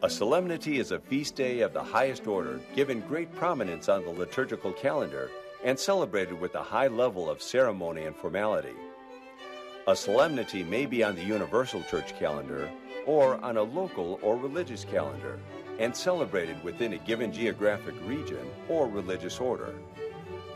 A solemnity is a feast day of the highest order, given great prominence on the liturgical calendar, and celebrated with a high level of ceremony and formality. A solemnity may be on the universal church calendar or on a local or religious calendar, and celebrated within a given geographic region or religious order.